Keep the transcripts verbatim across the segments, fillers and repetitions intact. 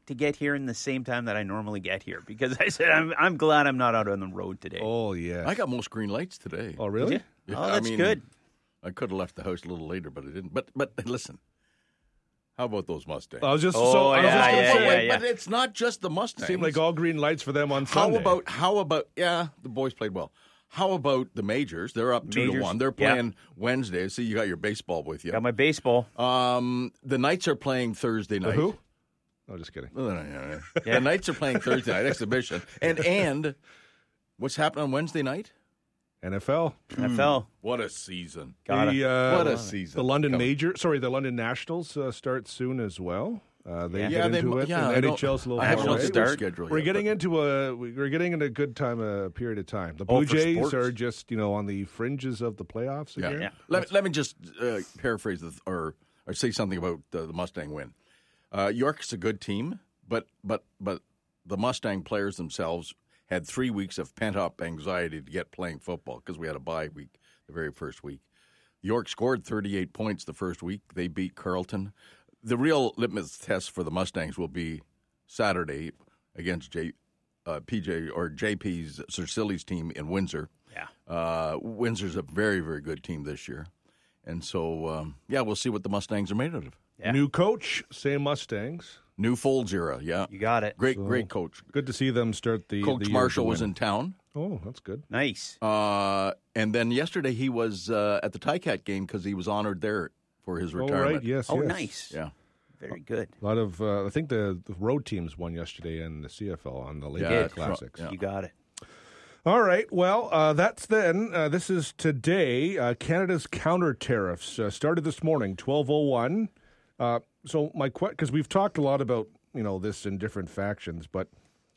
to get here in the same time that I normally get here because I said I'm I'm glad I'm not out on the road today. Oh yeah, I got most green lights today. Oh really? Yeah, oh, that's I mean, good. I could have left the house a little later, but I didn't. But but listen, how about those Mustangs? I was just Oh, so I was yeah, just gonna yeah, say, yeah, Wait, yeah. But it's not just the Mustangs. seemed like all green lights for them on How Sunday. about how about yeah, the boys played well. How about the majors? They're up two Majors, to one. They're yeah. playing Wednesday. See, you got your baseball with you. Got my baseball. Um, the Knights are playing Thursday night. who? No, just kidding. Yeah. The Knights are playing Thursday night exhibition, and and what's happening on Wednesday night? N F L. N F L. What a season! Got the, it. uh, What a season! The London Come- Major, sorry, the London Nationals uh, start soon as well. Uh, they Yeah. get Yeah, they- into it. yeah, I and don't- N H L's a little I far haven't National looked away. at their start. schedule We're yet, getting but- into a we're getting into a good time uh, period of time. The Oh, Blue for Jays sports. are just you know on the fringes of the playoffs Yeah. again. Yeah. Let, let me just uh, paraphrase the, or or say something about uh, the Mustang win. Uh, York's a good team, but but but the Mustang players themselves had three weeks of pent up anxiety to get playing football because we had a bye week the very first week. York scored thirty-eight points the first week. They beat Carleton. The real litmus test for the Mustangs will be Saturday against J, uh, P J or J P's Sir Silly's team in Windsor. Yeah. Uh, Windsor's a very, very good team this year. And so, um, yeah, we'll see what the Mustangs are made out of. Yeah. New coach, same Mustangs. New Folds era, yeah. You got it. Great, So- great coach. Good to see them start the. Coach the year Marshall with a was win. in town. Oh, that's good. Nice. Uh, and then yesterday he was uh, at the Ticat game because he was honored there for his Oh, retirement. right. Yes. Oh, yes. nice. Yeah. Very good. A lot of, uh, I think the, the road teams won yesterday in the C F L on the Lake Yeah, Erie it's- Classics. yeah. You got it. All right. Well, uh, that's then. Uh, this is today. Uh, Canada's counter tariffs uh, started this morning, twelve oh one. Uh, so my question, because we've talked a lot about you know this in different factions, but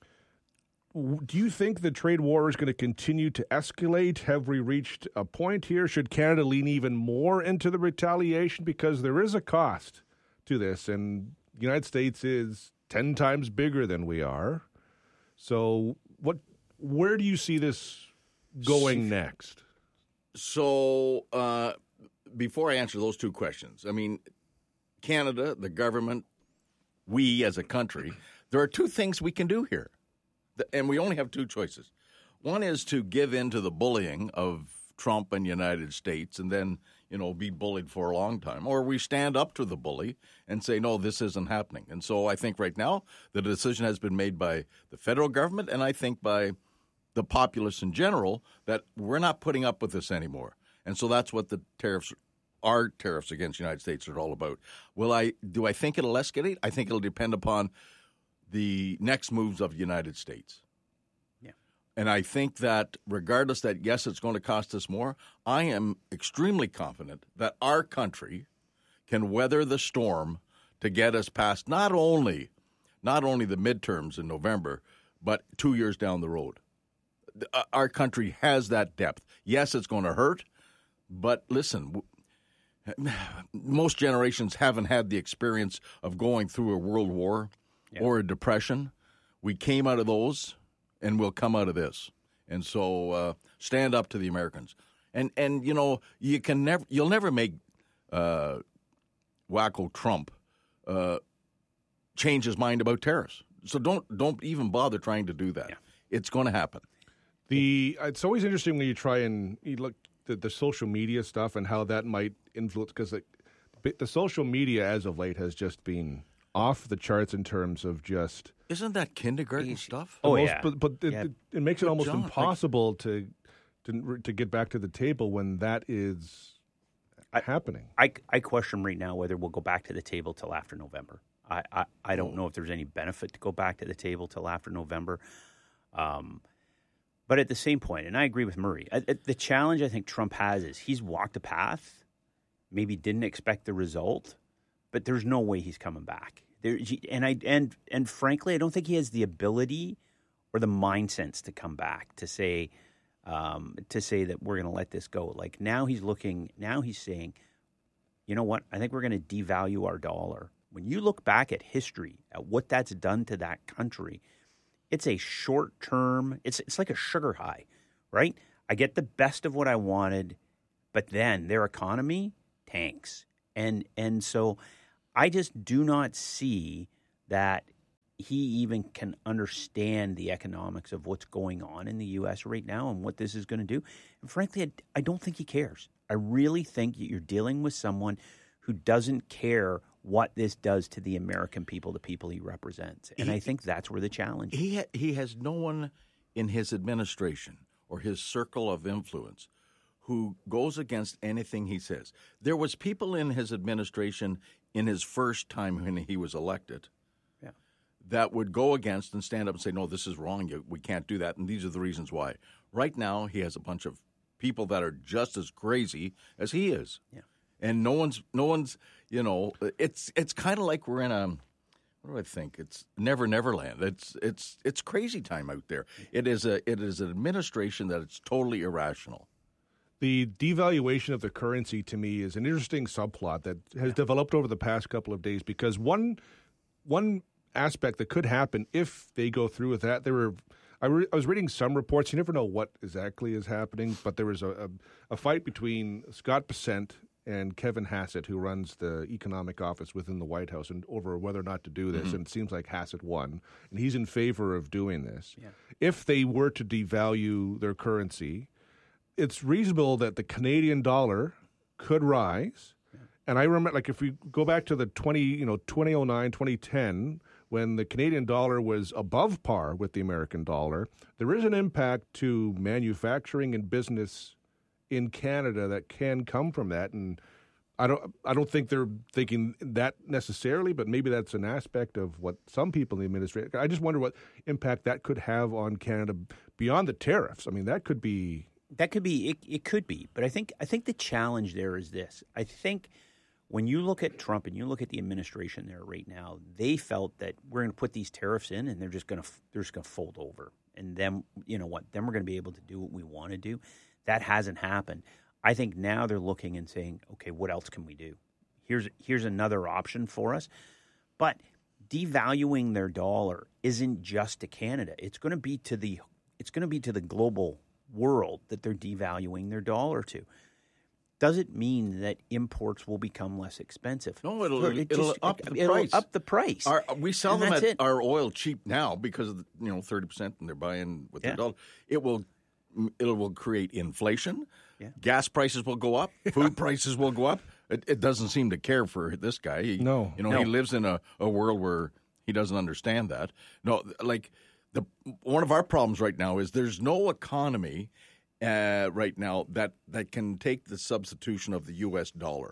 w- do you think the trade war is going to continue to escalate? Have we reached a point here? Should Canada lean even more into the retaliation because there is a cost to this, and the United States is ten times bigger than we are. So what? Where do you see this going next? So uh, before I answer those two questions, I mean, Canada, the government, we as a country, there are two things we can do here. Th- And we only have two choices. One is to give in to the bullying of Trump and United States and then, you know, be bullied for a long time. Or we stand up to the bully and say, no, this isn't happening. And so I think right now the decision has been made by the federal government and I think by the populace in general that we're not putting up with this anymore. And so that's what the tariffs our tariffs against the United States are all about. Will I do I think it'll escalate? I think it'll depend upon the next moves of the United States. Yeah. And I think that regardless that, yes, it's going to cost us more, I am extremely confident that our country can weather the storm to get us past not only not only the midterms in November, but two years down the road. Our country has that depth. Yes, it's going to hurt, but listen, most generations haven't had the experience of going through a world war Yeah. or a depression. We came out of those, and we'll come out of this. And so, uh, stand up to the Americans. And and you know you can never you'll never make uh, wacko Trump uh, change his mind about tariffs. So don't don't even bother trying to do that. Yeah. It's going to happen. The it's always interesting when you try and you look at the social media stuff and how that might influence because the, the social media as of late has just been off the charts in terms of just Isn't that kindergarten stuff? Oh, most, yeah. but, but it, Yeah. it, it makes it Good almost job. Like- impossible to, to to get back to the table when that is I- happening. I, I question right now whether we'll go back to the table till after November. I, I, I don't know if there's any benefit to go back to the table till after November. Um, but at the same point, and I agree with Murray, I, I, the challenge I think Trump has is he's walked a path, maybe didn't expect the result, but there's no way he's coming back. There, and I and and frankly, I don't think he has the ability or the mind sense to come back to say um, to say that we're going to let this go. Like now he's looking, now he's saying, you know what? I think we're going to devalue our dollar. When you look back at history, at what that's done to that country, it's a short term. It's it's like a sugar high, right? I get the best of what I wanted, but then their economy tanks, and and so I just do not see that he even can understand the economics of what's going on in the U S right now and what this is going to do. And frankly, I, I don't think he cares. I really think you're dealing with someone who doesn't care what this does to the American people, the people he represents. And he, I think that's where the challenge is. He, ha- he has no one in his administration or his circle of influence who goes against anything he says. There was people in his administration in his first time when he was elected Yeah. that would go against and stand up and say, no, this is wrong. You, we can't do that. And these are the reasons why. Right now, he has a bunch of people that are just as crazy as he is. Yeah. And no one's, no one's, you know, it's it's kind of like we're in a, what do I think? It's Never Never Land. It's it's it's crazy time out there. It is a it is an administration that it's totally irrational. The devaluation of the currency, to me, is an interesting subplot that has yeah. developed over the past couple of days, because one one aspect that could happen if they go through with that, there were I, re, I was reading some reports. You never know what exactly is happening, but there was a, a, a fight between Scott Bessent and Kevin Hassett, who runs the economic office within the White House, and over whether or not to do this. Mm-hmm. And it seems like Hassett won, and he's in favor of doing this. Yeah. If they were to devalue their currency, it's reasonable that the Canadian dollar could rise. Yeah. And I remember, like, if we go back to the twenty, you know, twenty oh nine, twenty ten, when the Canadian dollar was above par with the American dollar, there is an impact to manufacturing and business in Canada that can come from that. And I don't I don't think they're thinking that necessarily, but maybe that's an aspect of what some people in the administration. I just wonder what impact that could have on Canada beyond the tariffs. I mean, that could be That could be, it, it could be. But I think I think the challenge there is this. I think when you look at Trump and you look at the administration there right now, they felt that we're going to put these tariffs in and they're just going to they're just going to fold over. And then, you know what, then we're going to be able to do what we want to do. That hasn't happened. I think now they're looking and saying, okay, what else can we do? Here's here's another option for us. But devaluing their dollar isn't just to Canada. It's going to be to the it's going to be to the global world that they're devaluing their dollar to. Does it mean that imports will become less expensive? No, it'll, it it'll just, up the it'll price. up the price. Our, we sell and them at it. our oil cheap now because of the, you know thirty percent, and they're buying with yeah. their dollar. It will it will create inflation. Yeah. Gas prices will go up. Food prices will go up. It, it doesn't seem to care for this guy. He, no, you know no. he lives in a, a world where he doesn't understand that. No, like the one of our problems right now is there's no economy. Uh, right now, that, that can take the substitution of the U S dollar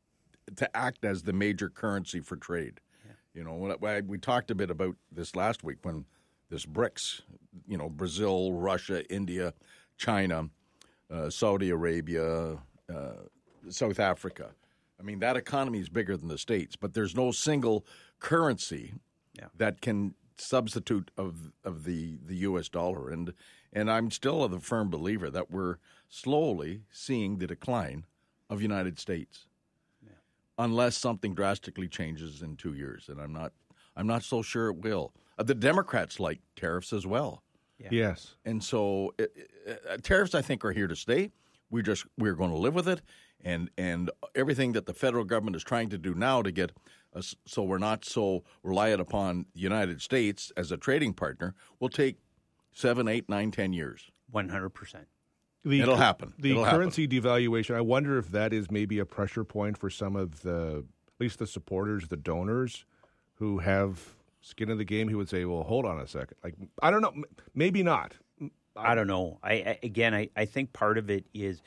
to act as the major currency for trade. Yeah. You know, when I, we talked a bit about this last week when this BRICS, you know, Brazil, Russia, India, China, uh, Saudi Arabia, uh, South Africa. I mean, that economy is bigger than the States, but there's no single currency yeah. that can substitute of of the, the U S dollar. And and I'm still a firm believer that we're slowly seeing the decline of the United States, yeah. unless something drastically changes in two years. And I'm not I'm not so sure it will. Uh, the Democrats like tariffs as well. Yeah. Yes. And so it, it, uh, tariffs, I think, are here to stay. We just we're going to live with it, and and everything that the federal government is trying to do now to get us so we're not so reliant upon the United States as a trading partner will take seven, eight, nine, ten years. One hundred percent. It'll happen. The It'll currency happen. devaluation. I wonder if that is maybe a pressure point for some of the, at least the supporters, the donors, who have skin in the game. Who would say, "Well, hold on a second. Like, I don't know. Maybe not." I don't know. I, I again, I, I think part of it is,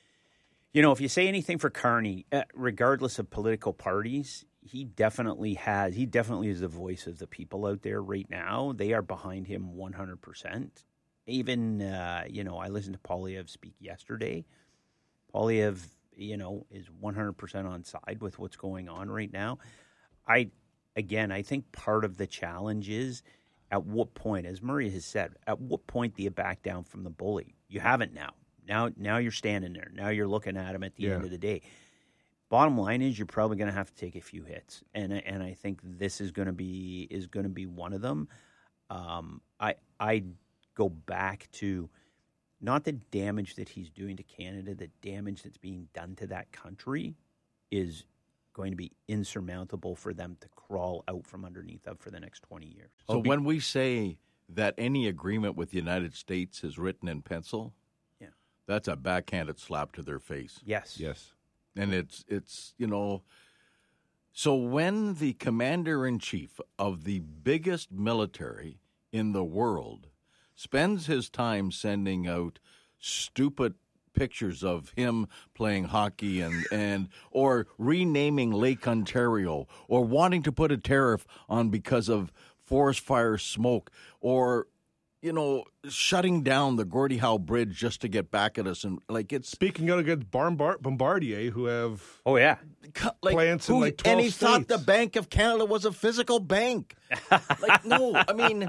you know, if you say anything for Carney, uh, regardless of political parties, he definitely has. He definitely is the voice of the people out there right now. They are behind him one hundred percent. Even, uh, you know, I listened to Poilievre speak yesterday. Poilievre, you know, is one hundred percent on side with what's going on right now. I, again, I think part of the challenge is, at what point, as Murray has said, at what point do you back down from the bully? You haven't now. Now now you're standing there. Now you're looking at him at the yeah. end of the day. Bottom line is you're probably going to have to take a few hits, and and I think this is going to be is going to be one of them. Um, I I go back to not the damage that he's doing to Canada, the damage that's being done to that country is going to be insurmountable for them to crawl out from underneath of for the next twenty years. So when we say that any agreement with the United States is written in pencil, yeah, that's a backhanded slap to their face. Yes. Yes. And it's, it's you know, so when the commander-in-chief of the biggest military in the world spends his time sending out stupid pictures of him playing hockey and, and or renaming Lake Ontario or wanting to put a tariff on because of forest fire smoke or, you know, shutting down the Gordie Howe Bridge just to get back at us. And like it's Speaking out against Bombard- Bombardier, who have Oh, yeah. like, plants in who- like twelve and he states. thought the Bank of Canada was a physical bank. Like, no, I mean,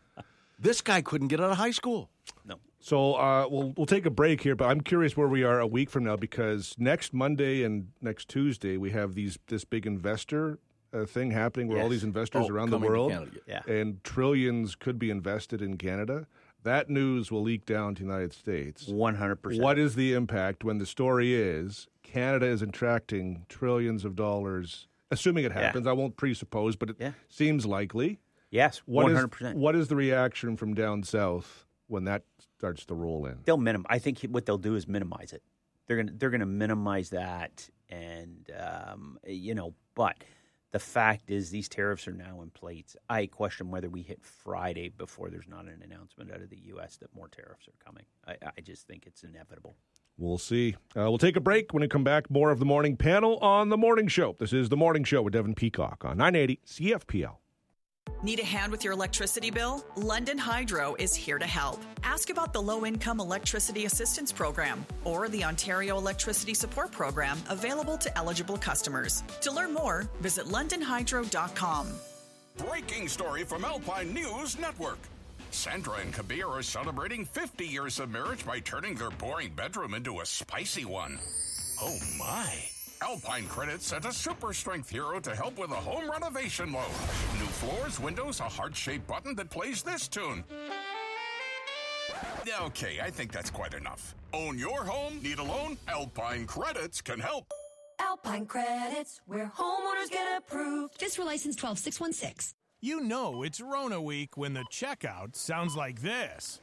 this guy couldn't get out of high school. No. So uh, we'll we'll take a break here, but I'm curious where we are a week from now because next Monday and next Tuesday we have these this big investor uh, thing happening where all Yes. these investors Oh, around the coming to world Canada. Yeah. and trillions could be invested in Canada. That news will leak down to the United States. one hundred percent. What is the impact when the story is Canada is attracting trillions of dollars? Assuming it happens, I won't presuppose, but it Yeah. seems likely. Yes, What one is hundred percent. what is the reaction from down south when that starts to roll in? They'll minim. I think what they'll do is minimize it. They're gonna they're gonna minimize that, and um, you know. But the fact is, these tariffs are now in place. I question whether we hit Friday before there's not an announcement out of the U S that more tariffs are coming. I, I just think it's inevitable. We'll see. Uh, we'll take a break. When we come back, more of the morning panel on The Morning Show. This is The Morning Show with Devin Peacock on nine eighty C F P L. Need a hand with your electricity bill? London Hydro is here to help. Ask about the Low-Income Electricity Assistance Program or the Ontario Electricity Support Program available to eligible customers. To learn more, visit london hydro dot com. Breaking story from Alpine News Network. Sandra and Kabir are celebrating fifty years of marriage by turning their boring bedroom into a spicy one. Oh my. Alpine Credit sent a super strength hero to help with a home renovation loan. New floors, windows, a heart-shaped button that plays this tune. Okay, I think that's quite enough. Own your home? Need a loan? Alpine Credits can help. Alpine Credits, where homeowners get approved. Fisker license twelve six one six. You know it's Rona week when the checkout sounds like this.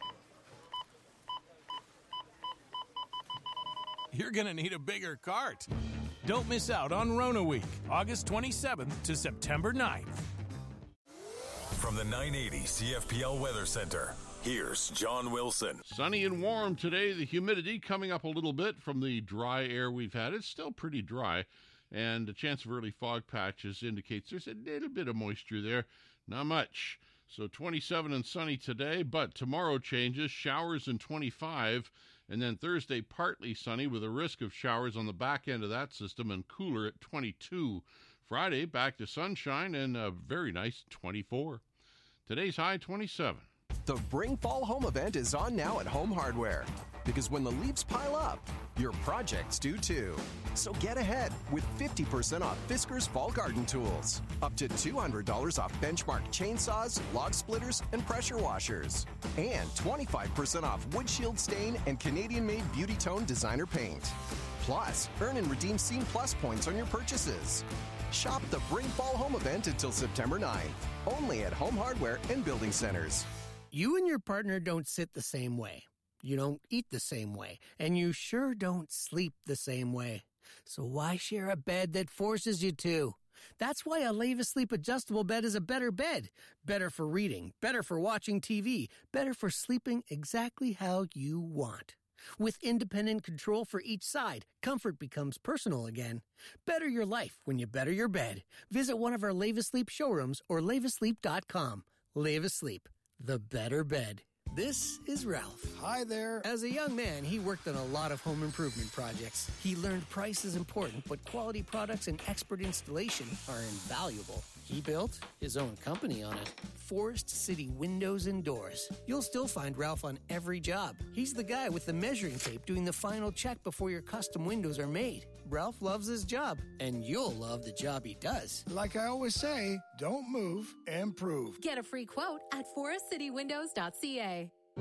You're going to need a bigger cart. Don't miss out on Rona week, August twenty-seventh to September ninth. From the nine eighty C F P L Weather Center, here's John Wilson. Sunny and warm today. The humidity coming up a little bit from the dry air we've had. It's still pretty dry, and the chance of early fog patches indicates there's a little bit of moisture there. Not much. So twenty-seven and sunny today, but tomorrow changes. Showers in twenty-five, and then Thursday partly sunny with a risk of showers on the back end of that system and cooler at twenty-two. Friday back to sunshine and a very nice twenty-four. Today's high twenty-seven. The Bring Fall Home event is on now at Home Hardware. Because when the leaves pile up, your projects do too. So get ahead with fifty percent off Fisker's Fall Garden Tools. Up to two hundred dollars off Benchmark chainsaws, log splitters, and pressure washers. And twenty-five percent off Wood Shield Stain and Canadian-made Beauty Tone designer paint. Plus, earn and redeem Scene Plus points on your purchases. Shop the Bring Fall Home event until September ninth. Only at Home Hardware and Building Centers. You and your partner don't sit the same way. You don't eat the same way. And you sure don't sleep the same way. So why share a bed that forces you to? That's why a Leva Sleep adjustable bed is a better bed. Better for reading, better for watching T V, better for sleeping exactly how you want. With independent control for each side, comfort becomes personal again. Better your life when you better your bed. Visit one of our Leva Sleep showrooms or leva sleep dot com. Leva Sleep, the better bed. This is Ralph. Hi there. As a young man, he worked on a lot of home improvement projects. He learned price is important, but quality products and expert installation are invaluable. He built his own company on it. Forest City Windows and Doors. You'll still find Ralph on every job. He's the guy with the measuring tape doing the final check before your custom windows are made. Ralph loves his job, and you'll love the job he does. Like I always say, don't move, improve. Get a free quote at forest city windows dot c a.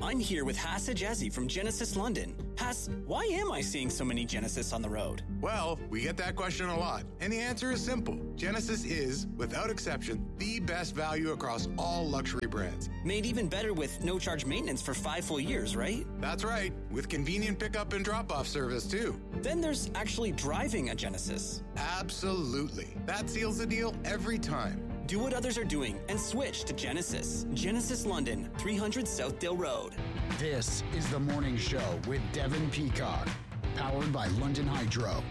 I'm here with Hass Ajazi from Genesis London. Hass, why am I seeing so many Genesis on the road? Well, we get that question a lot, and the answer is simple. Genesis is, without exception, the best value across all luxury brands. Made even better with no-charge maintenance for five full years, right? That's right, with convenient pickup and drop-off service, too. Then there's actually driving a Genesis. Absolutely. That seals the deal every time. Do what others are doing and switch to Genesis. Genesis London, three hundred Southdale Road. This is The Morning Show with Devin Peacock, powered by London Hydro.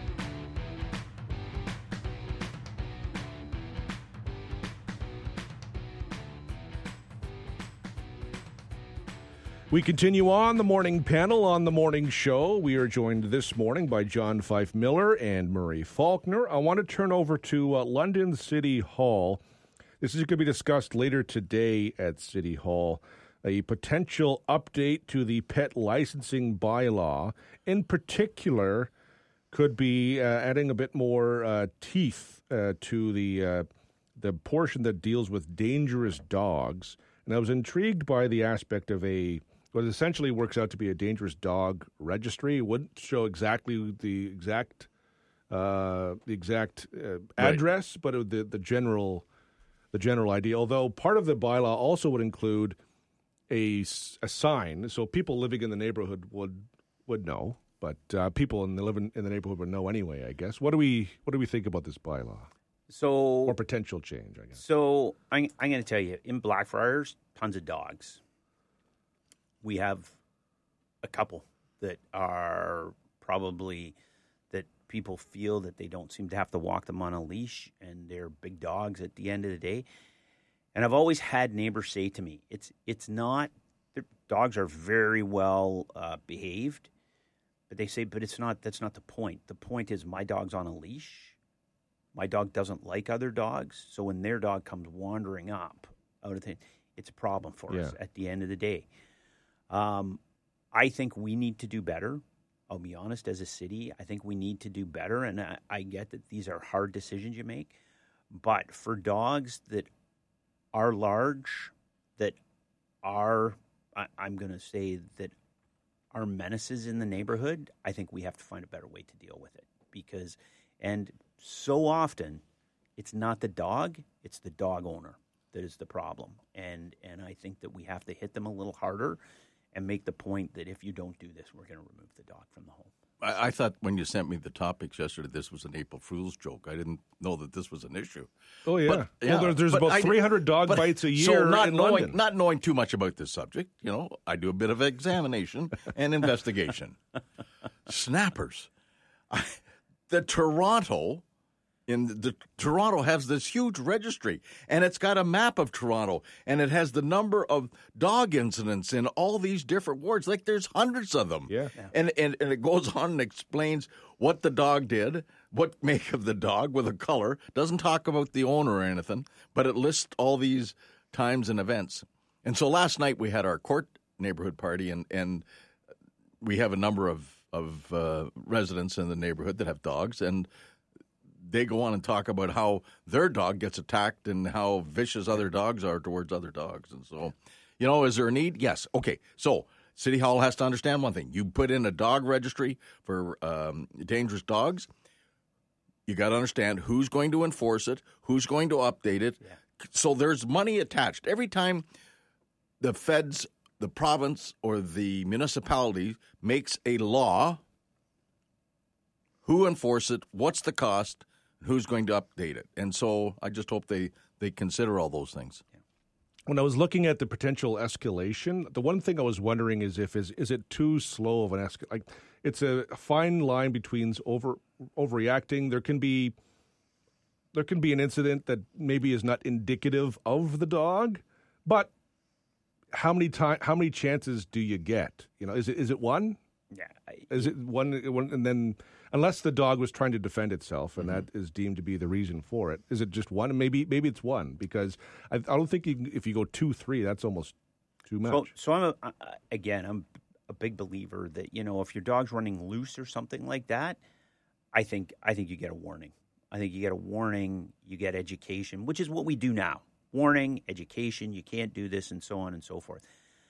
We continue on the morning panel on the morning show. We are joined this morning by John Fife Miller and Murray Faulkner. I want to turn over to uh, London City Hall. This is going to be discussed later today at City Hall. A potential update to the pet licensing bylaw, in particular, could be uh, adding a bit more uh, teeth uh, to the uh, the portion that deals with dangerous dogs. And I was intrigued by the aspect of a what essentially works out to be a dangerous dog registry. It wouldn't show exactly the exact uh, the exact uh, address, right. but it, the the general. The general idea, although part of the bylaw also would include a, a sign, so people living in the neighborhood would would know, but uh, people in the living in the neighborhood would know anyway. I guess. What do we what do we think about this bylaw? So or potential change, I guess. So I'm I'm going to tell you, in Blackfriars, tons of dogs. We have a couple that are probably. People feel that they don't seem to have to walk them on a leash, and they're big dogs at the end of the day. And I've always had neighbors say to me, it's it's not, dogs are very well uh, behaved, but they say, but it's not, that's not the point. The point is my dog's on a leash. My dog doesn't like other dogs. So when their dog comes wandering up out of the, it's a problem for yeah. us at the end of the day. Um, I think we need to do better. I'll be honest, as a city, I think we need to do better, and I, I get that these are hard decisions you make, but for dogs that are large, that are, I, I'm going to say that are menaces in the neighborhood, I think we have to find a better way to deal with it, because, and so often, it's not the dog, it's the dog owner that is the problem, and and I think that we have to hit them a little harder and make the point that if you don't do this, we're going to remove the dog from the home. I, I thought when you sent me the topics yesterday, this was an April Fool's joke. I didn't know that this was an issue. Oh, yeah. But, yeah well, there, there's about I, three hundred dog but, bites a year so not in knowing, London. Not knowing too much about this subject, you know, I do a bit of examination and investigation. Snappers. I, the Toronto... In the, the Toronto has this huge registry, and it's got a map of Toronto, and it has the number of dog incidents in all these different wards. Like there's hundreds of them. Yeah. yeah. And, and and it goes on and explains what the dog did, what make of the dog with a color. Doesn't talk about the owner or anything, but it lists all these times and events. And so last night we had our court neighborhood party, and, and we have a number of, of uh, residents in the neighborhood that have dogs, and they go on and talk about how their dog gets attacked and how vicious other dogs are towards other dogs. And so, you know, is there a need? Yes. Okay. So City Hall has to understand one thing. You put in a dog registry for um, dangerous dogs. You got to understand who's going to enforce it, who's going to update it. Yeah. So there's money attached. Every time the feds, the province, or the municipality makes a law, who enforces it, what's the cost, who's going to update it. And so I just hope they, they consider all those things. When I was looking at the potential escalation, the one thing I was wondering is if is is it too slow of an escalation? Like, it's a fine line between over overreacting. There can be there can be an incident that maybe is not indicative of the dog, but how many time how many chances do you get? You know, is it is it one? Yeah. I, is it one, one and then unless the dog was trying to defend itself, and mm-hmm. that is deemed to be the reason for it, is it just one? Maybe maybe it's one, because I, I don't think you can, if you go two, three, that's almost too much. So, so I'm a, uh, again, I'm a big believer that, you know, if your dog's running loose or something like that, I think I think you get a warning. I think you get a warning, you get education, which is what we do now. Warning, education, you can't do this, and so on and so forth.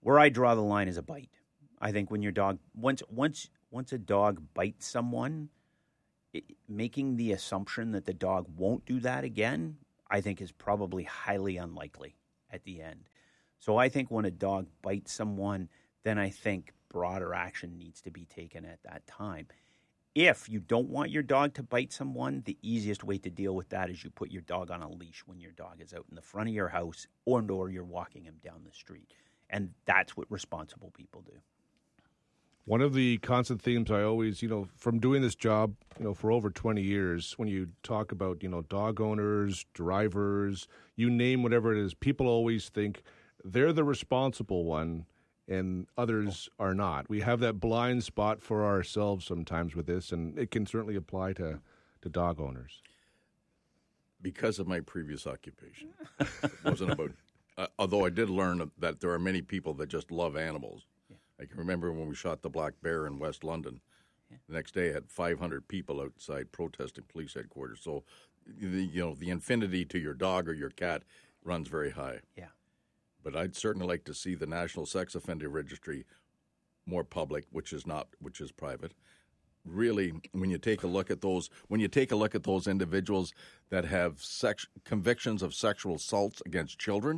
Where I draw the line is a bite. I think when your dog once once once a dog bites someone, it, making the assumption that the dog won't do that again, I think is probably highly unlikely at the end. So I think when a dog bites someone, then I think broader action needs to be taken at that time. If you don't want your dog to bite someone, the easiest way to deal with that is you put your dog on a leash when your dog is out in the front of your house or, or you're walking him down the street. And that's what responsible people do. One of the constant themes I always, you know, from doing this job, you know, for over twenty years, when you talk about, you know, dog owners, drivers, you name whatever it is, people always think they're the responsible one and others are not. We have that blind spot for ourselves sometimes with this, and it can certainly apply to, to dog owners. Because of my previous occupation. It wasn't about, uh, although I did learn that there are many people that just love animals. Yeah. I can remember when we shot the black bear in West London. Yeah. The next day I had five hundred people outside protesting police headquarters. So, the, you know, the affinity to your dog or your cat runs very high. Yeah. But I'd certainly like to see the National Sex Offender Registry more public, which is not, which is private. Really, when you take a look at those, when you take a look at those individuals that have sex convictions of sexual assaults against children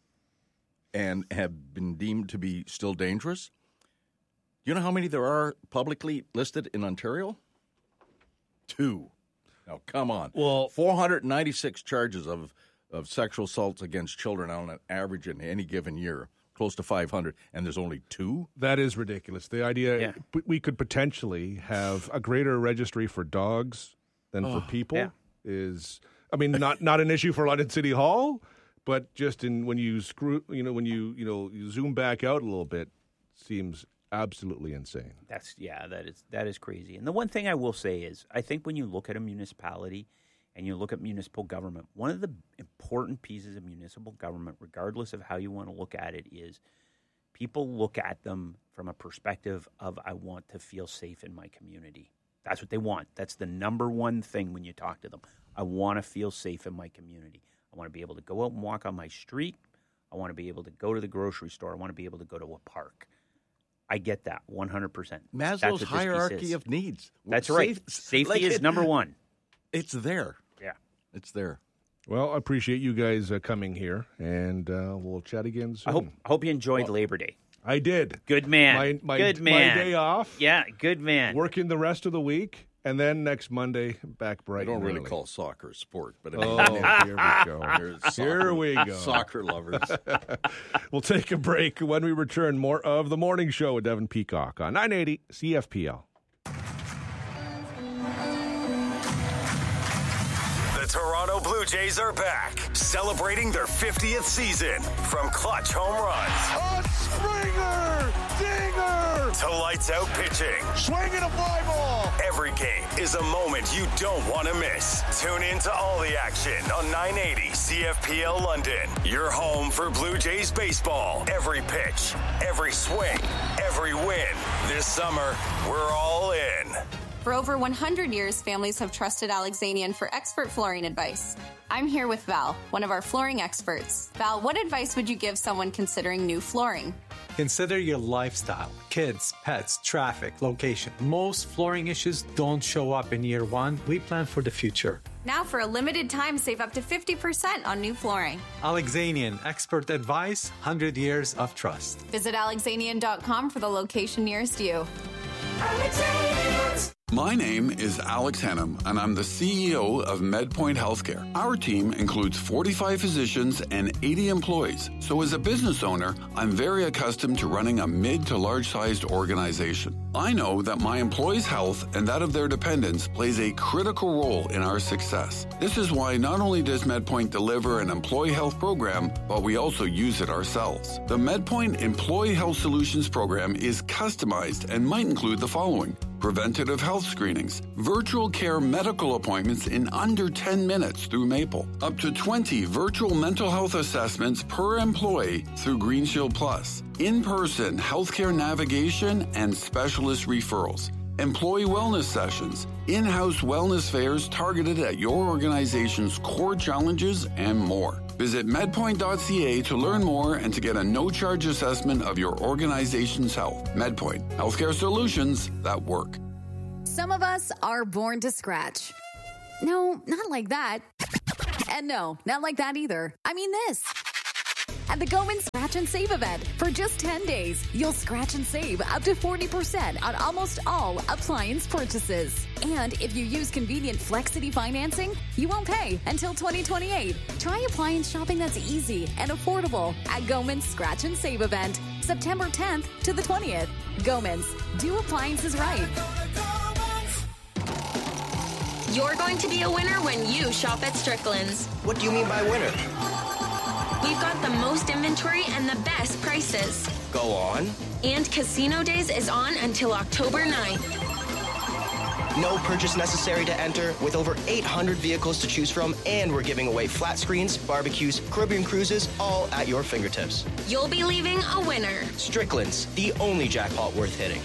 and have been deemed to be still dangerous, do you know how many there are publicly listed in Ontario? Two. Now, come on. Well, four hundred ninety-six charges of. of sexual assaults against children on an average in any given year, close to five hundred, and there's only two? That is ridiculous. The idea yeah. we could potentially have a greater registry for dogs than oh, for people yeah. is, I mean, not not an issue for London City Hall, but just in when you screw, you know, when you you know you zoom back out a little bit, seems absolutely insane. That's yeah, that is that is crazy. And the one thing I will say is, I think when you look at a municipality and you look at municipal government, one of the important pieces of municipal government, regardless of how you want to look at it, is people look at them from a perspective of, I want to feel safe in my community. That's what they want. That's the number one thing when you talk to them. I want to feel safe in my community. I want to be able to go out and walk on my street. I want to be able to go to the grocery store. I want to be able to go to a park. I get that one hundred percent. Maslow's hierarchy of needs. That's Safe, right. Safety like is it, number one. It's there. Yeah. It's there. Well, I appreciate you guys uh, coming here, and uh, we'll chat again soon. I hope, hope you enjoyed well, Labor Day. I did. Good man. My, my, good man. My day off. Yeah, good man. Working the rest of the week, and then next Monday, back bright. I don't and really early. call soccer a sport, but I mean, oh, here we go. There's Here soccer, we go. Soccer lovers. We'll take a break. When we return, more of The Morning Show with Devin Peacock on nine eighty C F P L. Toronto Blue Jays are back, celebrating their fiftieth season. From clutch home runs, a Springer, dinger, to lights out pitching, swinging a fly ball. Every game is a moment you don't want to miss. Tune in to all the action on nine eighty C F P L London. Your home for Blue Jays baseball. Every pitch, every swing, every win. This summer, we're all in. For over one hundred years, families have trusted Alexanian for expert flooring advice. I'm here with Val, one of our flooring experts. Val, what advice would you give someone considering new flooring? Consider your lifestyle, kids, pets, traffic, location. Most flooring issues don't show up in year one. We plan for the future. Now for a limited time, save up to fifty percent on new flooring. Alexanian, expert advice, one hundred years of trust. Visit alexanian dot com for the location nearest you. My name is Alex Hennum, and I'm the C E O of MedPoint Healthcare. Our team includes forty-five physicians and eighty employees. So as a business owner, I'm very accustomed to running a mid to large-sized organization. I know that my employees' health and that of their dependents plays a critical role in our success. This is why not only does MedPoint deliver an employee health program, but we also use it ourselves. The MedPoint Employee Health Solutions program is customized and might include the following: preventative health screenings, virtual care medical appointments in under ten minutes through Maple, up to twenty virtual mental health assessments per employee through Green Shield Plus, in-person healthcare navigation and specialist referrals, employee wellness sessions, in-house wellness fairs targeted at your organization's core challenges, and more. Visit medpoint dot c a to learn more and to get a no-charge assessment of your organization's health. MedPoint, healthcare solutions that work. Some of us are born to scratch. No, not like that. And no, not like that either. I mean this. At the Go In Scratch and Save event, for just ten days, you'll scratch and save up to forty percent on almost all appliance purchases. And if you use convenient Flexity financing, you won't pay until twenty twenty-eight. Try appliance shopping that's easy and affordable at Gomin's Scratch and Save event, September tenth to the twentieth. Gomin's, do appliances right. You're going to be a winner when you shop at Strickland's. What do you mean by winner? We've got the most inventory and the best prices. Go on. And Casino Days is on until October ninth. No purchase necessary to enter, with over eight hundred vehicles to choose from, and we're giving away flat screens, barbecues, Caribbean cruises, all at your fingertips. You'll be leaving a winner. Strickland's, the only jackpot worth hitting.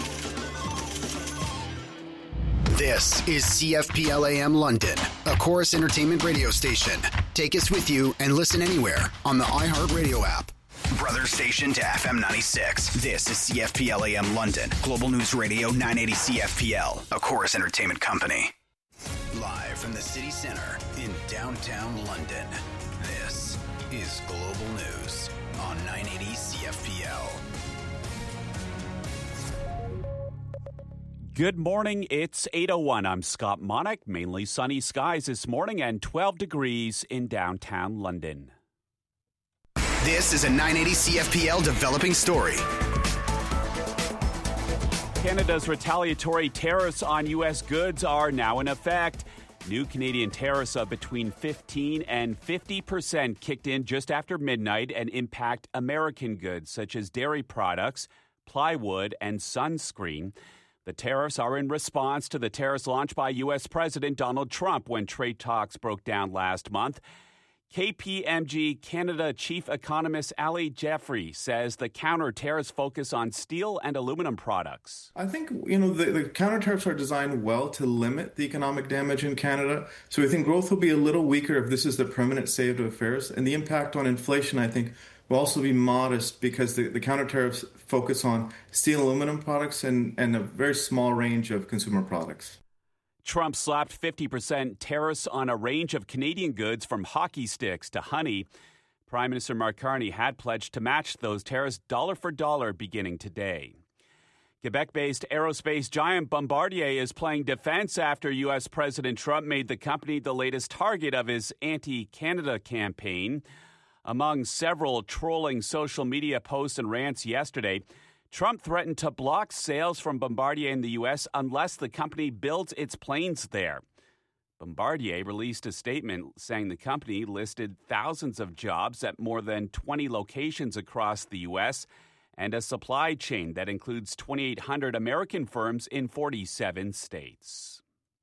This is C F P L A M London, a Chorus Entertainment radio station. Take us with you and listen anywhere on the iHeartRadio app. Brother station to F M ninety-six. This is C F P L A M London. Global News Radio nine eighty C F P L, a Chorus Entertainment company. Live from the city center in downtown London, this is Global News on nine eighty C F P L. Good morning. It's eight oh one. I'm Scott Monick. Mainly sunny skies this morning and twelve degrees in downtown London. This is a nine eighty C F P L developing story. Canada's retaliatory tariffs on U S goods are now in effect. New Canadian tariffs of between fifteen and fifty percent kicked in just after midnight and impact American goods such as dairy products, plywood, and sunscreen. The tariffs are in response to the tariffs launched by U S. President Donald Trump when trade talks broke down last month. K P M G Canada Chief Economist Ali Jeffrey says the counter tariffs focus on steel and aluminum products. I think, you know, the, the counter tariffs are designed well to limit the economic damage in Canada. So I think growth will be a little weaker if this is the permanent state of affairs. And the impact on inflation, I think, will also be modest because the, the counter tariffs focus on steel and aluminum products and, and a very small range of consumer products. Trump slapped fifty percent tariffs on a range of Canadian goods from hockey sticks to honey. Prime Minister Mark Carney had pledged to match those tariffs dollar for dollar beginning today. Quebec-based aerospace giant Bombardier is playing defense after U S. President Trump made the company the latest target of his anti-Canada campaign. Among several trolling social media posts and rants yesterday, Trump threatened to block sales from Bombardier in the U S unless the company builds its planes there. Bombardier released a statement saying the company listed thousands of jobs at more than twenty locations across the U S and a supply chain that includes twenty-eight hundred American firms in forty-seven states.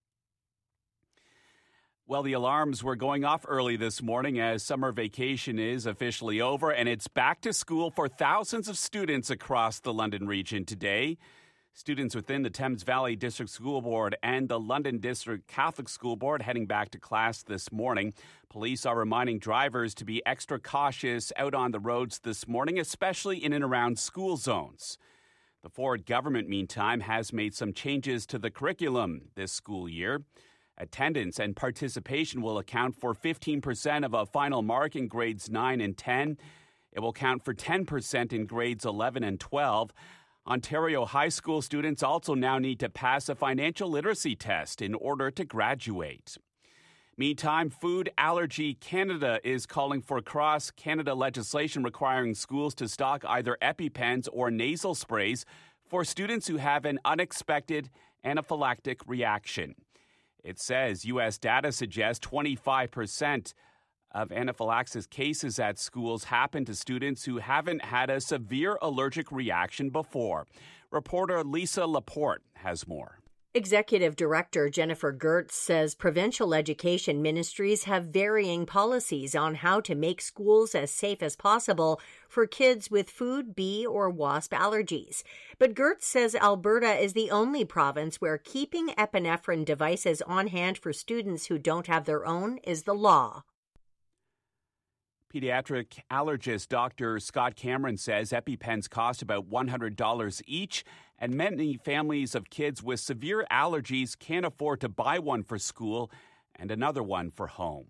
Well, the alarms were going off early this morning as summer vacation is officially over, and it's back to school for thousands of students across the London region today. Students within the Thames Valley District School Board and the London District Catholic School Board heading back to class this morning. Police are reminding drivers to be extra cautious out on the roads this morning, especially in and around school zones. The Ford government, meantime, has made some changes to the curriculum this school year. Attendance and participation will account for fifteen percent of a final mark in grades nine and ten. It will count for ten percent in grades eleven and twelve. Ontario high school students also now need to pass a financial literacy test in order to graduate. Meantime, Food Allergy Canada is calling for cross-Canada legislation requiring schools to stock either EpiPens or nasal sprays for students who have an unexpected anaphylactic reaction. It says U S data suggests twenty-five percent of anaphylaxis cases at schools happen to students who haven't had a severe allergic reaction before. Reporter Lisa Laporte has more. Executive Director Jennifer Gertz says provincial education ministries have varying policies on how to make schools as safe as possible for kids with food, bee, or wasp allergies. But Gertz says Alberta is the only province where keeping epinephrine devices on hand for students who don't have their own is the law. Pediatric allergist Doctor Scott Cameron says EpiPens cost about one hundred dollars each, and many families of kids with severe allergies can't afford to buy one for school and another one for home.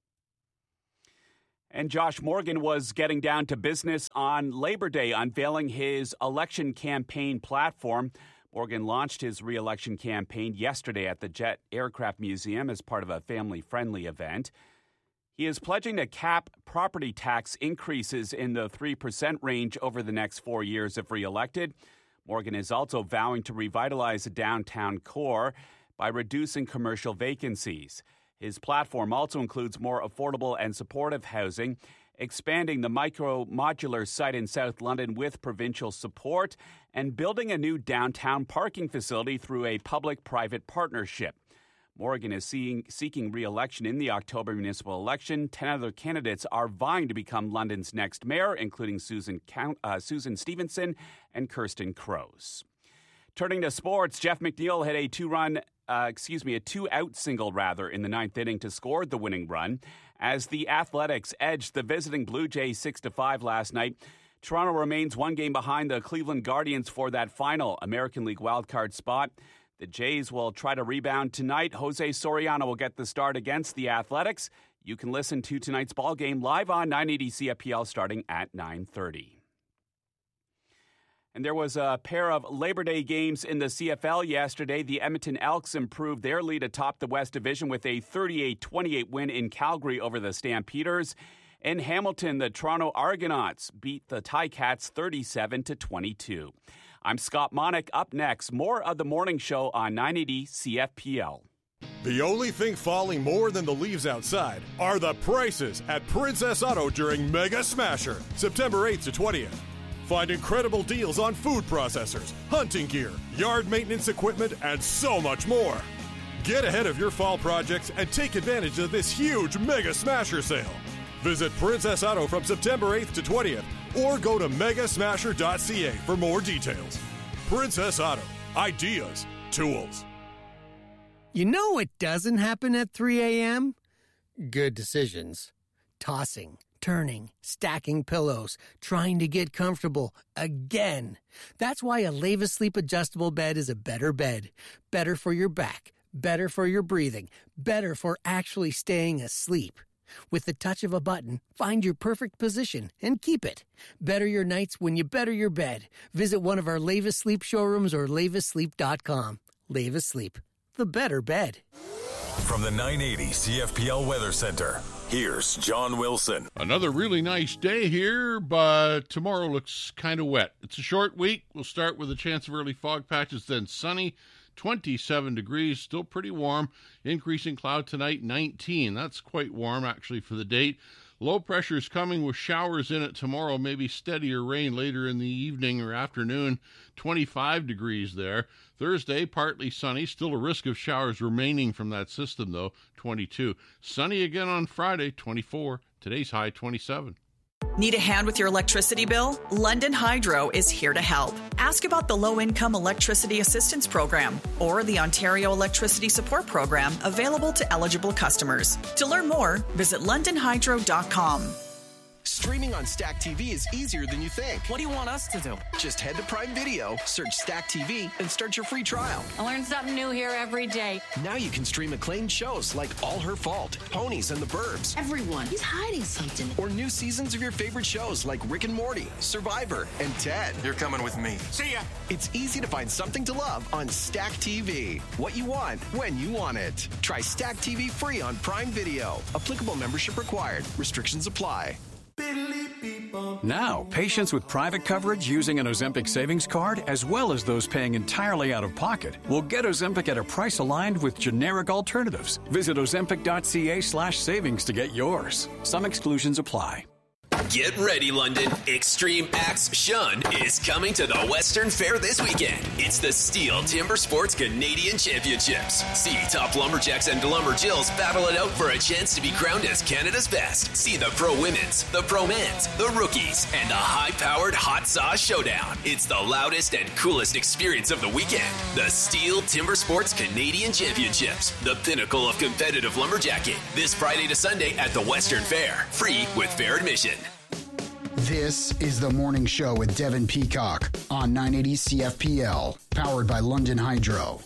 And Josh Morgan was getting down to business on Labor Day, unveiling his election campaign platform. Morgan launched his re-election campaign yesterday at the Jet Aircraft Museum as part of a family-friendly event. He is pledging to cap property tax increases in the three percent range over the next four years if re-elected. Morgan is also vowing to revitalize the downtown core by reducing commercial vacancies. His platform also includes more affordable and supportive housing, expanding the micro-modular site in South London with provincial support, and building a new downtown parking facility through a public-private partnership. Morgan is seeing, seeking re-election in the October municipal election. Ten other candidates are vying to become London's next mayor, including Susan, Count, uh, Susan Stevenson and Kirsten Crows. Turning to sports, Jeff McNeil hit a two-run, uh, excuse me, a two-out single, rather, in the ninth inning to score the winning run. As the Athletics edged the visiting Blue Jays six to five last night, Toronto remains one game behind the Cleveland Guardians for that final American League wildcard spot. The Jays will try to rebound tonight. Jose Soriano will get the start against the Athletics. You can listen to tonight's ball game live on nine eighty C F P L starting at nine thirty. And there was a pair of Labor Day games in the C F L yesterday. The Edmonton Elks improved their lead atop the West Division with a thirty-eight twenty-eight win in Calgary over the Stampeders. In Hamilton, the Toronto Argonauts beat the Ticats thirty-seven to twenty-two. I'm Scott Monick. Up next, more of the morning show on nine eighty C F P L. The only thing falling more than the leaves outside are the prices at Princess Auto during Mega Smasher, September eighth to twentieth. Find incredible deals on food processors, hunting gear, yard maintenance equipment, and so much more. Get ahead of your fall projects and take advantage of this huge Mega Smasher sale. Visit Princess Auto from September eighth to twentieth or go to mega smasher dot c a for more details. Princess Auto. Ideas. Tools. You know what doesn't happen at three a.m.? Good decisions. Tossing, turning, stacking pillows, trying to get comfortable again. That's why a Leva Sleep adjustable bed is a better bed. Better for your back, better for your breathing, better for actually staying asleep. With the touch of a button, find your perfect position and keep it. Better your nights when you better your bed. Visit one of our Leva Sleep showrooms or leva sleep dot com. Leva Sleep, the better bed. From the nine eighty C F P L Weather Center, here's John Wilson. Another really nice day here, but tomorrow looks kind of wet. It's a short week. We'll start with a chance of early fog patches, then sunny. twenty-seven degrees, still pretty warm. Increasing cloud tonight, nineteen. That's quite warm, actually, for the date. Low pressure is coming with showers in it tomorrow, maybe steadier rain later in the evening or afternoon. twenty-five degrees there. Thursday, partly sunny. Still a risk of showers remaining from that system, though, twenty-two. Sunny again on Friday, twenty-four. Today's high, twenty-seven. Need a hand with your electricity bill? London Hydro is here to help. Ask about the Low-Income Electricity Assistance Program or the Ontario Electricity Support Program available to eligible customers. To learn more, visit london hydro dot com. Streaming on Stack T V is easier than you think. What do you want us to do? Just head to Prime Video, search Stack T V, and start your free trial. I learn something new here every day. Now you can stream acclaimed shows like All Her Fault, Ponies and the Burbs. Everyone, he's hiding something. Or new seasons of your favorite shows like Rick and Morty, Survivor, and Ted. You're coming with me. See ya! It's easy to find something to love on Stack T V. What you want, when you want it. Try Stack T V free on Prime Video. Applicable membership required. Restrictions apply. Now, patients with private coverage using an Ozempic savings card, as well as those paying entirely out of pocket, will get Ozempic at a price aligned with generic alternatives. Visit ozempic dot c a slash savings to get yours. Some exclusions apply. Get ready, London. Extreme Axe Shun is coming to the Western Fair this weekend. It's the Steel Timber Sports Canadian Championships. See top lumberjacks and lumberjills battle it out for a chance to be crowned as Canada's best. See the pro women's, the pro men's, the rookies, and the high-powered hot sauce showdown. It's the loudest and coolest experience of the weekend. The Steel Timber Sports Canadian Championships, the pinnacle of competitive lumberjacking. This Friday to Sunday at the Western Fair. Free with fair admission. This is the morning show with Devin Peacock on nine eighty C F P L, powered by London Hydro.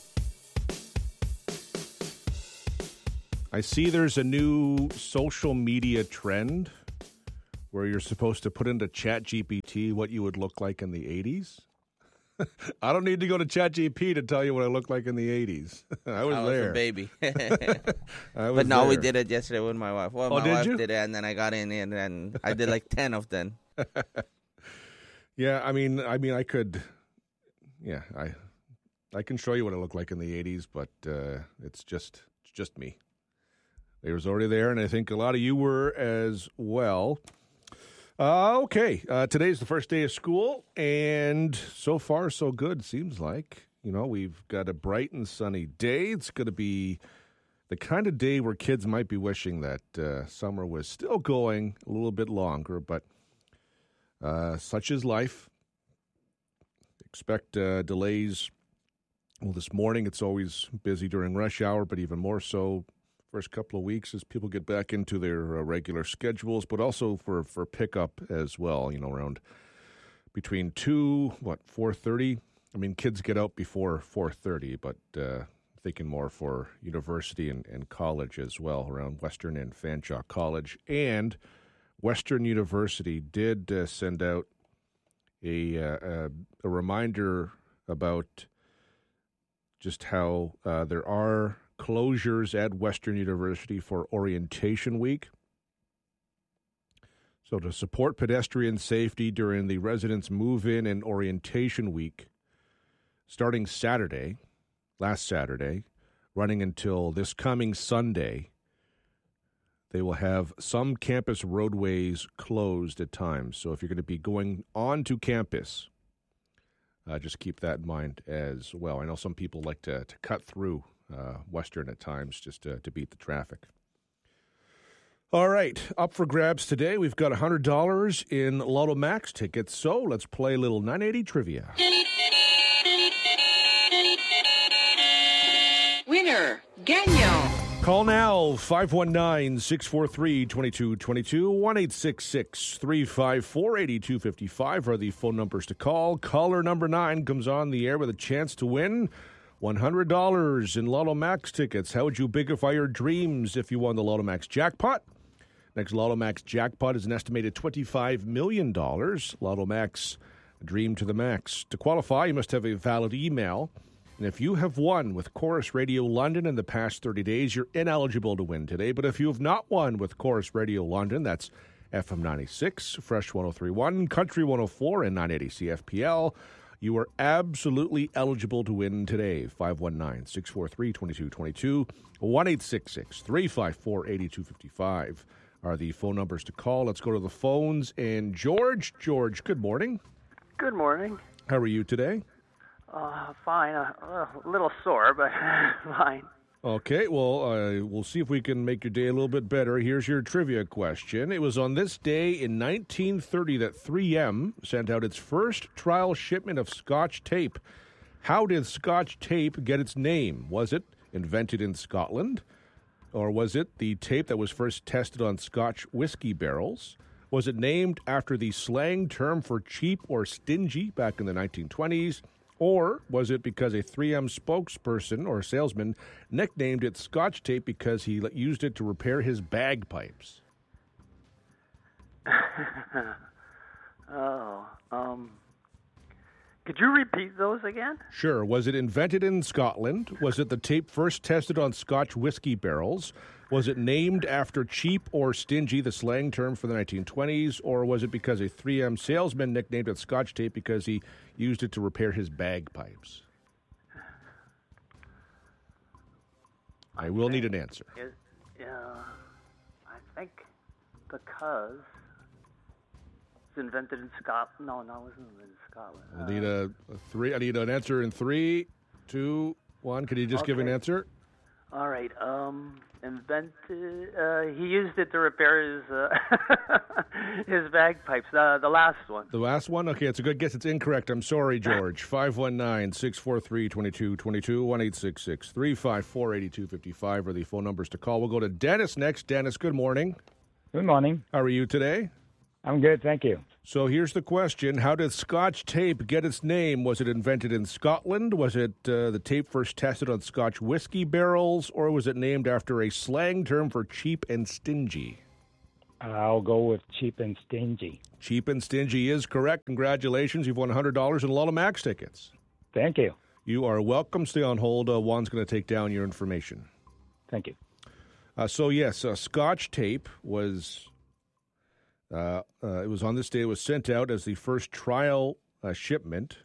I see there's a new social media trend where you're supposed to put into ChatGPT what you would look like in the eighties. I don't need to go to ChatGPT to tell you what I look like in the eighties. I was I was there. a baby. I was but no, there. we did it yesterday with my wife. Well, Oh, my did wife you? did it, and then I got in it, and I did like ten of them. Yeah, I mean, I mean, I could, yeah, I, I can show you what I look like in the eighties, but uh, it's just, it's just me. It was already there, and I think a lot of you were as well. Uh, okay, uh, today's the first day of school, and so far so good. Seems like, you know, we've got a bright and sunny day. It's going to be the kind of day where kids might be wishing that uh, summer was still going a little bit longer, but. Uh, such is life. Expect uh, delays. Well, this morning it's always busy during rush hour, but even more so first couple of weeks as people get back into their uh, regular schedules, but also for, for pickup as well, you know, around between two, what, four thirty? I mean, kids get out before four thirty, but uh, thinking more for university and, and college as well, around Western and Fanshawe College. And Western University did uh, send out a, uh, a a reminder about just how uh, there are closures at Western University for Orientation Week. So to support pedestrian safety during the residents' move-in and Orientation Week, starting Saturday, last Saturday, running until this coming Sunday, they will have some campus roadways closed at times. So if you're going to be going on to campus, uh, just keep that in mind as well. I know some people like to, to cut through uh, Western at times just to, to beat the traffic. All right, up for grabs today. We've got one hundred dollars in Lotto Max tickets. So let's play a little nine eighty trivia. Winner, Gagnon. Call now, five one nine, six four three, two two two two, one eight six six, three five four, eight two five five are the phone numbers to call. Caller number nine comes on the air with a chance to win one hundred dollars in Lotto Max tickets. How would you bigify your dreams if you won the Lotto Max jackpot? Next Lotto Max jackpot is an estimated twenty-five million dollars. Lotto Max, dream to the max. To qualify, you must have a valid email. And if you have won with Chorus Radio London in the past thirty days, you're ineligible to win today. But if you have not won with Chorus Radio London, that's F M ninety-six, Fresh one oh three point one, Country one oh four, and nine eighty C F P L, you are absolutely eligible to win today. five one nine, six four three, two two two two, one eight six six, three five four, eight two five five are the phone numbers to call. Let's go to the phones. And George, George, good morning. Good morning. How are you today? Uh, fine. Uh, a little sore, but fine. Okay, well, uh, we'll see if we can make your day a little bit better. Here's your trivia question. It was on this day in nineteen thirty that three M sent out its first trial shipment of Scotch tape. How did Scotch tape get its name? Was it invented in Scotland? Or was it the tape that was first tested on Scotch whiskey barrels? Was it named after the slang term for cheap or stingy back in the nineteen twenties? Or was it because a three M spokesperson or salesman nicknamed it Scotch tape because he used it to repair his bagpipes? oh, um, could you repeat those again? Sure. Was it invented in Scotland? Was it the tape first tested on Scotch whiskey barrels? Was it named after cheap or stingy, the slang term for the nineteen twenties? Or was it because a three M salesman nicknamed it Scotch tape because he used it to repair his bagpipes? I will need an answer. It, uh, I think because It's invented in Scotland. No, no, it wasn't invented in Scotland. I need a, a three. I need an answer in three, two, one. Could you just okay. give an answer? All right. Um, invented. Uh, he used it to repair his uh, his bagpipes. Uh, the last one. The last one? Okay, it's a good guess. It's incorrect. I'm sorry, George. five one nine, six four three, two two two two, one eight six six, three five four, eight two five five are the phone numbers to call. We'll go to Dennis next. Dennis, good morning. Good morning. How are you today? I'm good, thank you. So here's the question. How did Scotch tape get its name? Was it invented in Scotland? Was it uh, the tape first tested on Scotch whiskey barrels? Or was it named after a slang term for cheap and stingy? I'll go with cheap and stingy. Cheap and stingy is correct. Congratulations. You've won one hundred dollars in Lola Max tickets. Thank you. You are welcome. Stay on hold. Uh, Juan's going to take down your information. Thank you. Uh, so, yes, uh, Scotch tape was... Uh, uh, it was on this day. It was sent out as the first trial uh, shipment.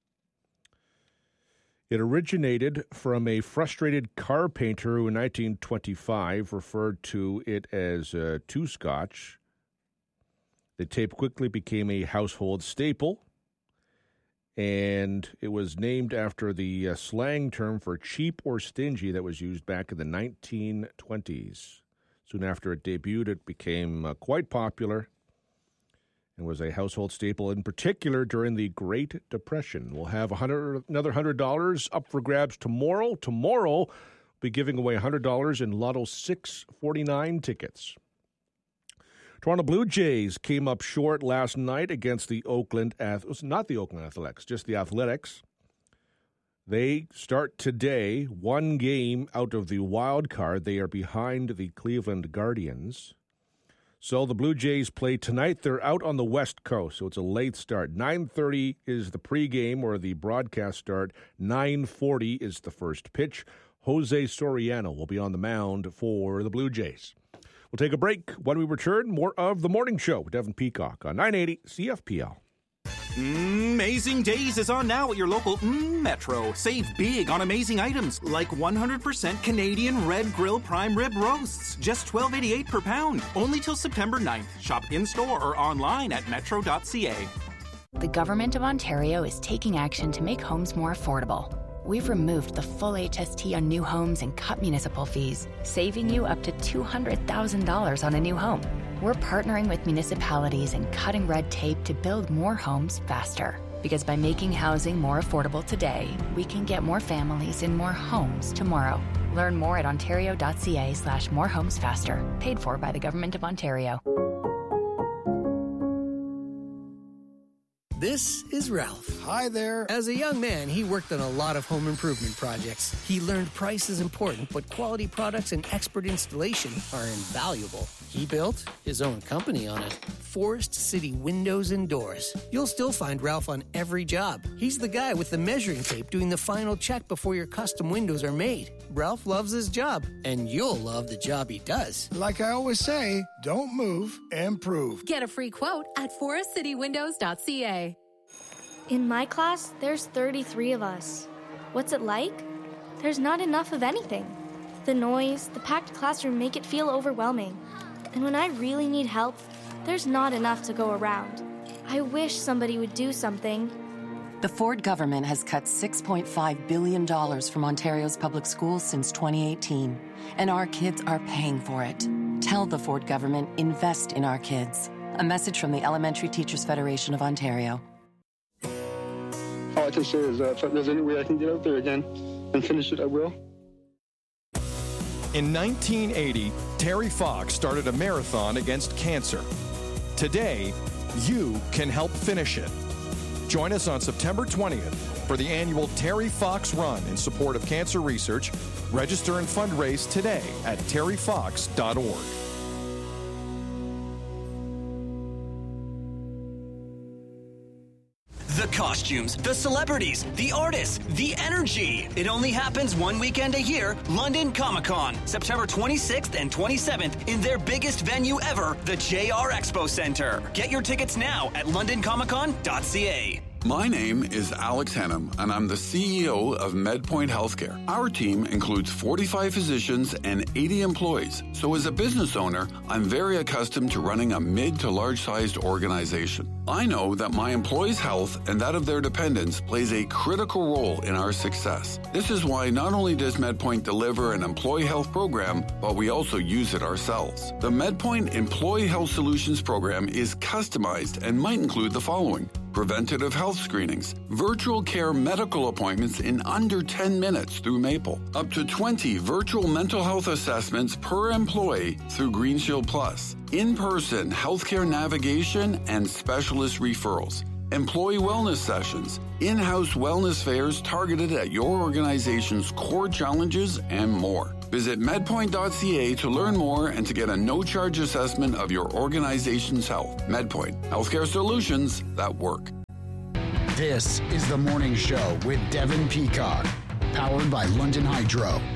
It originated from a frustrated car painter who in nineteen twenty-five referred to it as uh, two Scotch. The tape quickly became a household staple, and it was named after the uh, slang term for cheap or stingy that was used back in the nineteen twenties. Soon after it debuted, it became uh, quite popular and was a household staple, in particular during the Great Depression. We'll have one hundred, another one hundred dollars up for grabs tomorrow. Tomorrow, we'll be giving away one hundred dollars in Lotto six forty-nine tickets. Toronto Blue Jays came up short last night against the Oakland Athletics. Not the Oakland Athletics, just the Athletics. They start today, one game out of the wild card. They are behind the Cleveland Guardians. So the Blue Jays play tonight. They're out on the West Coast, so it's a late start. nine thirty is the pregame or the broadcast start. nine forty is the first pitch. Jose Soriano will be on the mound for the Blue Jays. We'll take a break. When we return, more of The Morning Show with Devin Peacock on nine eighty C F P L. Amazing Days is on now at your local mm, Metro. Save big on amazing items like one hundred percent Canadian Red Grill Prime Rib Roasts. Just twelve eighty-eight per pound. Only till September ninth. Shop in-store or online at metro dot c a. The Government of Ontario is taking action to make homes more affordable. We've removed the full H S T on new homes and cut municipal fees, saving you up to two hundred thousand dollars on a new home. We're partnering with municipalities and cutting red tape to build more homes faster. Because by making housing more affordable today, we can get more families in more homes tomorrow. Learn more at ontario dot c a slash more homes faster. Paid for by the Government of Ontario. This is Ralph. Hi there. As a young man, he worked on a lot of home improvement projects. He learned price is important, but quality products and expert installation are invaluable. He built his own company on it. Forest City Windows and Doors. You'll still find Ralph on every job. He's the guy with the measuring tape doing the final check before your custom windows are made. Ralph loves his job, and you'll love the job he does. Like I always say, don't move, improve. Get a free quote at forest city windows dot c a. In my class, there's thirty-three of us. What's it like? There's not enough of anything. The noise, the packed classroom make it feel overwhelming. And when I really need help, there's not enough to go around. I wish somebody would do something. The Ford government has cut six point five billion dollars from Ontario's public schools since twenty eighteen, and our kids are paying for it. Tell the Ford government, invest in our kids. A message from the Elementary Teachers Federation of Ontario. All I can say is that if there's any way I can get out there again and finish it, I will. In nineteen eighty, Terry Fox started a marathon against cancer. Today, you can help finish it. Join us on September twentieth for the annual Terry Fox Run in support of cancer research. Register and fundraise today at terry fox dot org. The costumes, the celebrities, the artists, the energy. It only happens one weekend a year, London Comic Con, September twenty-sixth and twenty-seventh in their biggest venue ever, the J R Expo Center. Get your tickets now at london comic con dot c a. My name is Alex Hannum, and I'm the C E O of MedPoint Healthcare. Our team includes forty-five physicians and eighty employees. So as a business owner, I'm very accustomed to running a mid to large-sized organization. I know that my employees' health and that of their dependents plays a critical role in our success. This is why not only does MedPoint deliver an employee health program, but we also use it ourselves. The MedPoint Employee Health Solutions program is customized and might include the following: preventative health screenings, virtual care medical appointments in under ten minutes through Maple, up to twenty virtual mental health assessments per employee through GreenShield Plus, in-person healthcare navigation and specialist referrals, employee wellness sessions, in-house wellness fairs targeted at your organization's core challenges, and more. Visit medpoint dot c a to learn more and to get a no-charge assessment of your organization's health. MedPoint, healthcare solutions that work. This is The Morning Show with Devin Peacock, powered by London Hydro.